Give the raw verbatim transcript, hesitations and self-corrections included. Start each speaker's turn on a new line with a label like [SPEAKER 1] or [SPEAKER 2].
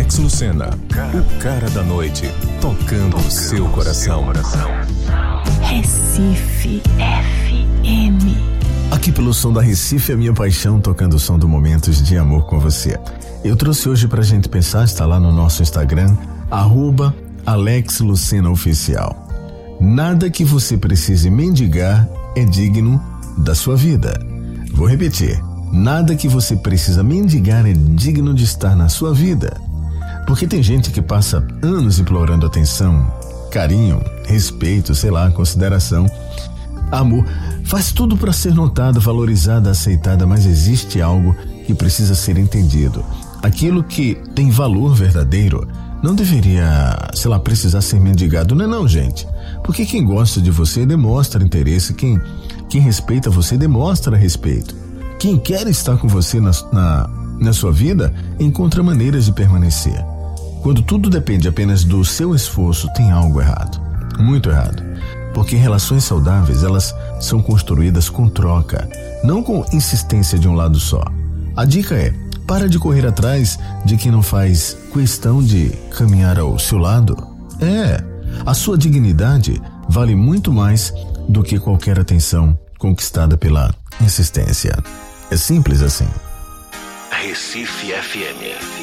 [SPEAKER 1] Alex Lucena, o cara da noite, tocando o seu coração.
[SPEAKER 2] Recife F M.
[SPEAKER 3] Aqui pelo som da Recife, a minha paixão, tocando o som do Momentos de Amor com você. Eu trouxe hoje pra gente pensar, está lá no nosso Instagram, arroba Alex Lucena Oficial. Nada que você precise mendigar é digno da sua vida. Vou repetir. Nada que você precisa mendigar é digno de estar na sua vida. Porque tem gente que passa anos implorando atenção, carinho, respeito, sei lá, consideração, amor. Faz tudo para ser notada, valorizada, aceitada, mas existe algo que precisa ser entendido. Aquilo que tem valor verdadeiro não deveria, sei lá, precisar ser mendigado. Não é não, gente. Porque quem gosta de você demonstra interesse, quem, quem respeita você demonstra respeito. Quem quer estar com você na, na, na sua vida, encontra maneiras de permanecer. Quando tudo depende apenas do seu esforço, tem algo errado. Muito errado. Porque relações saudáveis, elas são construídas com troca, não com insistência de um lado só. A dica é, para de correr atrás de quem não faz questão de caminhar ao seu lado. É, a sua dignidade vale muito mais do que qualquer atenção conquistada pela insistência. É simples assim.
[SPEAKER 4] Recife F M.